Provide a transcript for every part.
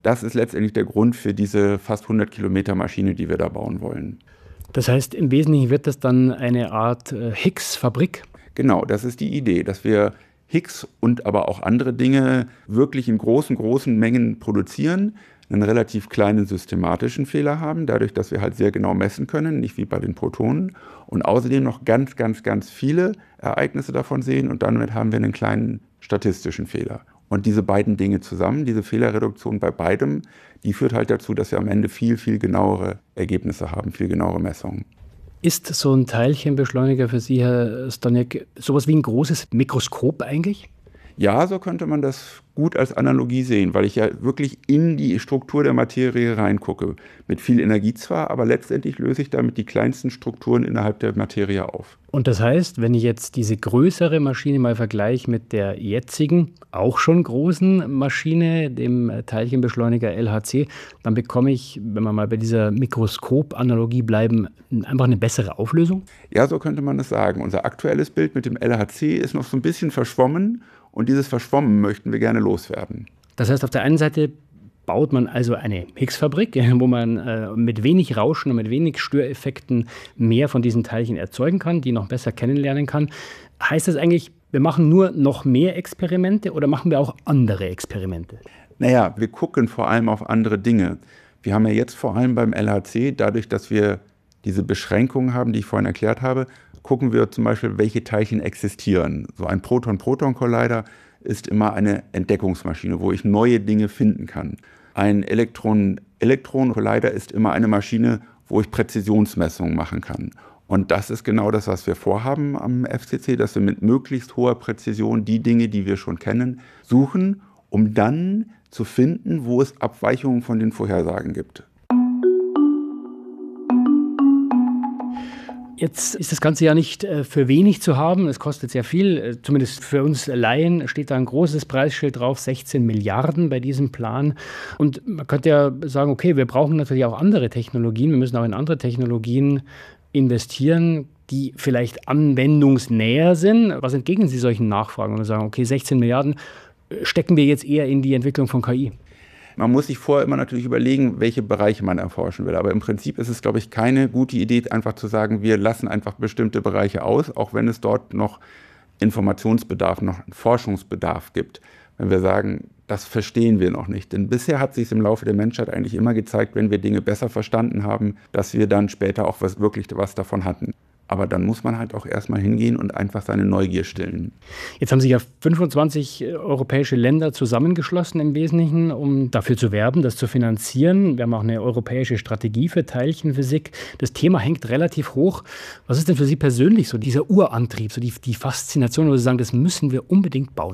Das ist letztendlich der Grund für diese fast 100 Kilometer Maschine, die wir da bauen wollen. Das heißt, im Wesentlichen wird das dann eine Art Higgs-Fabrik? Genau, das ist die Idee, dass wir Higgs und aber auch andere Dinge wirklich in großen, großen Mengen produzieren, einen relativ kleinen systematischen Fehler haben, dadurch, dass wir halt sehr genau messen können, nicht wie bei den Protonen, und außerdem noch ganz, ganz, ganz viele Ereignisse davon sehen und damit haben wir einen kleinen statistischen Fehler. Und diese beiden Dinge zusammen, diese Fehlerreduktion bei beidem, die führt halt dazu, dass wir am Ende viel, viel genauere Ergebnisse haben, viel genauere Messungen. Ist so ein Teilchenbeschleuniger für Sie, Herr Stoniek, sowas wie ein großes Mikroskop eigentlich? Ja, so könnte man das gut als Analogie sehen, weil ich ja wirklich in die Struktur der Materie reingucke. Mit viel Energie zwar, aber letztendlich löse ich damit die kleinsten Strukturen innerhalb der Materie auf. Und das heißt, wenn ich jetzt diese größere Maschine mal vergleiche mit der jetzigen, auch schon großen Maschine, dem Teilchenbeschleuniger LHC, dann bekomme ich, wenn wir mal bei dieser Mikroskop-Analogie bleiben, einfach eine bessere Auflösung? Ja, so könnte man es sagen. Unser aktuelles Bild mit dem LHC ist noch so ein bisschen verschwommen und dieses Verschwommen möchten wir gerne loswerden. Das heißt, auf der einen Seite baut man also eine Higgs-Fabrik, wo man mit wenig Rauschen und mit wenig Störeffekten mehr von diesen Teilchen erzeugen kann, die noch besser kennenlernen kann. Heißt das eigentlich, wir machen nur noch mehr Experimente oder machen wir auch andere Experimente? Naja, wir gucken vor allem auf andere Dinge. Wir haben ja jetzt vor allem beim LHC, dadurch, dass wir diese Beschränkungen haben, die ich vorhin erklärt habe, gucken wir zum Beispiel, welche Teilchen existieren. So ein Proton-Proton-Collider ist immer eine Entdeckungsmaschine, wo ich neue Dinge finden kann. Ein Elektron-Collider ist immer eine Maschine, wo ich Präzisionsmessungen machen kann. Und das ist genau das, was wir vorhaben am FCC, dass wir mit möglichst hoher Präzision die Dinge, die wir schon kennen, suchen, um dann zu finden, wo es Abweichungen von den Vorhersagen gibt. Jetzt ist das Ganze ja nicht für wenig zu haben. Es kostet sehr viel. Zumindest für uns Laien steht da ein großes Preisschild drauf, 16 Milliarden bei diesem Plan. Und man könnte ja sagen, okay, wir brauchen natürlich auch andere Technologien. Wir müssen auch in andere Technologien investieren, die vielleicht anwendungsnäher sind. Was entgegnen Sie solchen Nachfragen und sagen, okay, 16 Milliarden stecken wir jetzt eher in die Entwicklung von KI? Man muss sich vorher immer natürlich überlegen, welche Bereiche man erforschen will. Aber im Prinzip ist es, glaube ich, keine gute Idee, einfach zu sagen, wir lassen einfach bestimmte Bereiche aus, auch wenn es dort noch Informationsbedarf, noch Forschungsbedarf gibt. Wenn wir sagen, das verstehen wir noch nicht. Denn bisher hat sich im Laufe der Menschheit eigentlich immer gezeigt, wenn wir Dinge besser verstanden haben, dass wir dann später auch wirklich was davon hatten. Aber dann muss man halt auch erstmal hingehen und einfach seine Neugier stillen. Jetzt haben sich ja 25 europäische Länder zusammengeschlossen im Wesentlichen, um dafür zu werben, das zu finanzieren. Wir haben auch eine europäische Strategie für Teilchenphysik. Das Thema hängt relativ hoch. Was ist denn für Sie persönlich so dieser Urantrieb, so die Faszination, wo Sie sagen, das müssen wir unbedingt bauen?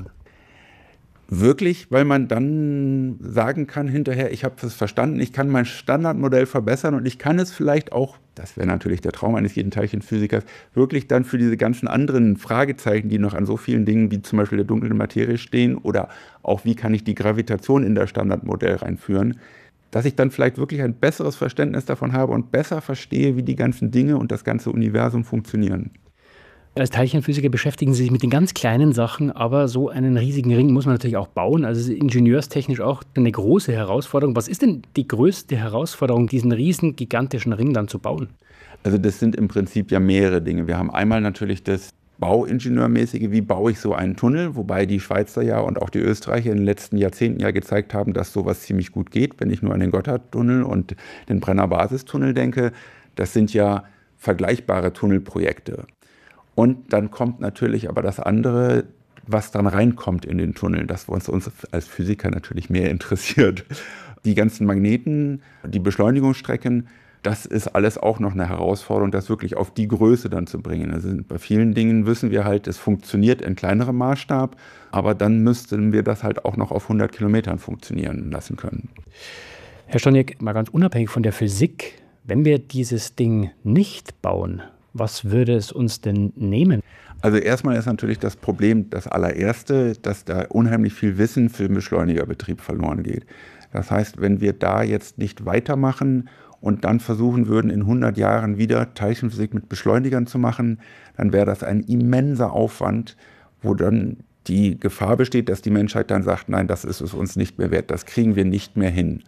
Wirklich, weil man dann sagen kann hinterher, ich habe es verstanden, ich kann mein Standardmodell verbessern und ich kann es vielleicht auch, das wäre natürlich der Traum eines jeden Teilchenphysikers, wirklich dann für diese ganzen anderen Fragezeichen, die noch an so vielen Dingen wie zum Beispiel der dunklen Materie stehen oder auch wie kann ich die Gravitation in das Standardmodell reinführen, dass ich dann vielleicht wirklich ein besseres Verständnis davon habe und besser verstehe, wie die ganzen Dinge und das ganze Universum funktionieren. Als Teilchenphysiker beschäftigen Sie sich mit den ganz kleinen Sachen, aber so einen riesigen Ring muss man natürlich auch bauen. Also es ist ingenieurstechnisch auch eine große Herausforderung. Was ist denn die größte Herausforderung, diesen riesen gigantischen Ring dann zu bauen? Also das sind im Prinzip ja mehrere Dinge. Wir haben einmal natürlich das Bauingenieurmäßige, wie baue ich so einen Tunnel, wobei die Schweizer ja und auch die Österreicher in den letzten Jahrzehnten ja gezeigt haben, dass sowas ziemlich gut geht, wenn ich nur an den Gotthardtunnel und den Brenner-Basistunnel denke. Das sind ja vergleichbare Tunnelprojekte. Und dann kommt natürlich aber das andere, was dann reinkommt in den Tunnel, das uns als Physiker natürlich mehr interessiert. Die ganzen Magneten, die Beschleunigungsstrecken, das ist alles auch noch eine Herausforderung, das wirklich auf die Größe dann zu bringen. Also bei vielen Dingen wissen wir halt, es funktioniert in kleinerem Maßstab, aber dann müssten wir das halt auch noch auf 100 Kilometern funktionieren lassen können. Herr Stoniek, mal ganz unabhängig von der Physik, wenn wir dieses Ding nicht bauen, was würde es uns denn nehmen? Also erstmal ist natürlich das Problem, das allererste, dass da unheimlich viel Wissen für den Beschleunigerbetrieb verloren geht. Das heißt, wenn wir da jetzt nicht weitermachen und dann versuchen würden, in 100 Jahren wieder Teilchenphysik mit Beschleunigern zu machen, dann wäre das ein immenser Aufwand, wo dann Die Gefahr besteht, dass die Menschheit dann sagt, nein, das ist es uns nicht mehr wert, das kriegen wir nicht mehr hin.